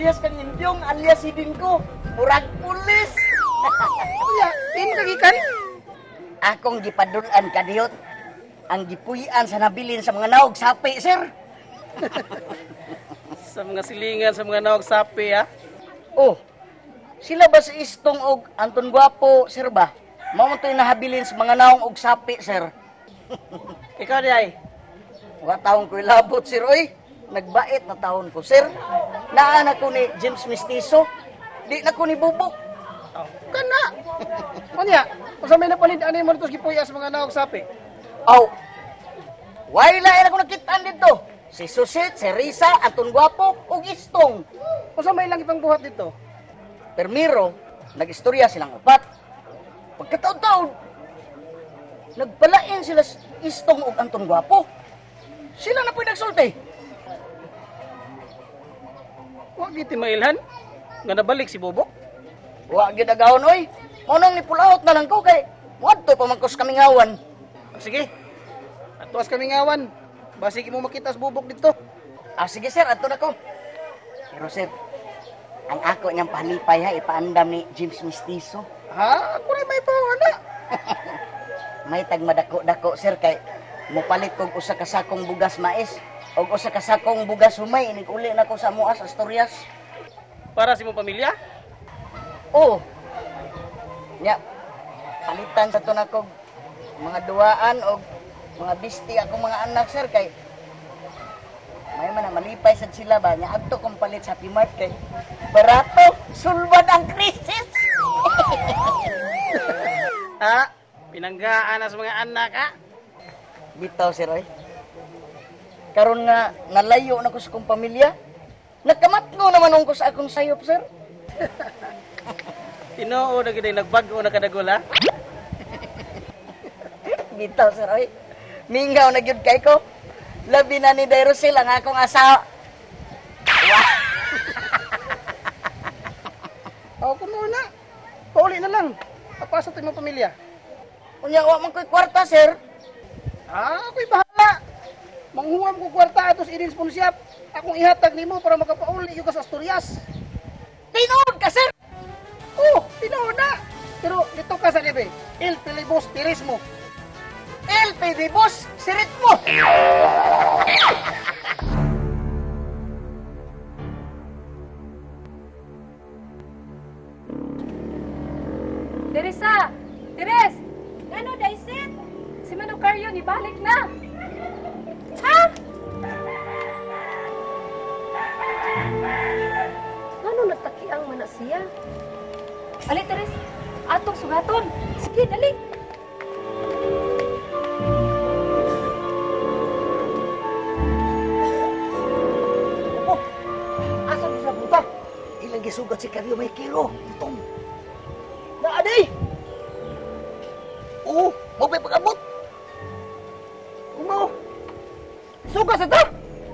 Parehas kang Indyong alias Sidin ko. Murag pulis. Kuya, din kagikan. Akong gipadulan kadiyot. Ang gipuyan sa nabilin sa mga naog sapi, sir. Sa mga silingan, sa mga nawag sapi, ha? Oh, sila ba si Istong og Anton Guapo, sir ba? Mao man to'y nahabilin sa mga naong og sapi, sir. Ikaw di ay. Wa taon ko'y labot, sir, oy. Nagbait na taon ko, sir. Naan ako ni James Mestizo. Di na ko ni Bubok. Oh, kana. Kunya, kung sa may napalidaan mo dito gipuya sa mga nawag sapi. Aw, wala na ko nakitaan dito. Si Susit, si Risa, Anton Guapo, ug Istong. Kung sa may lang ipang buhat dito. Permiro, nag-istorya silang upat. Pagkataon-taon, nagpalain sila Istong ug Anton Guapo. Sila na po'y nagsulti. Huwag iti mailhan. Nga nabalik si Bobok. Wa gyud agahon oy. Monong ni pulaot na lang ko kay wadto pa man ko sa kamingawan. Sige. Atuas kami ngawan. Basig mo makita sa Bobok dito. Ah sige sir, adto na ko. Pero sir, ang ako niyang palipay ha ipaandam ni James Mestizo. Ha? Ako rin may pawala. May tagmadako-dako sir kay mupalit kog usa ka sakong bugas mais og usa ka sakong bugas humay inig uli na ko sa Muas Asturias. Para sa imong pamilya? Oh. Nya palitan sa to na kog mga duaan og mga bisti akong mga anak sir kay may man na malipay sad sila ba nya adto kong palit sa P-Mart kay barato sulbad ang krisis. Ha? Pinanggaan na sa mga anak, ha? Bitaw sir oy. Karon nga nalayo na ko sa kong pamilya. Nagkamatno naman ko sa akong sayop sir. Tinoo na gid nagbago na kadagol, ha? Bitaw sir oy. Mingaw na gyud kay ko. Labi na ni Dairosel ang akong asawa. O, kung na. Pauli na lang. Papasok tayo mga pamilya. Unya wa man ko'y kwarta sir. Ako'y bahala. Manghuwam ko kwarta atos ining sponsyap. Akong ihatag nimo para makapauli yung ka sa Asturias. Tinuod ka sir. Oh, tinood na. Pero dito ka sa libe. Il Pilibus Tirismo. LPD boss, sirit mo. Teresa! Teres! Ano, Daisit? Si Manong Caryon, ibalik na! Ha? Ano nagtakiang man na siya? Ali, Teres! Atong sugaton! Sige, dali! Opo, asan sila puta? Ilang gisugat si Karyo may kilo. Itong. Naaday! Oo, mo may pag-abot. Kumaw. Sugat sa ta!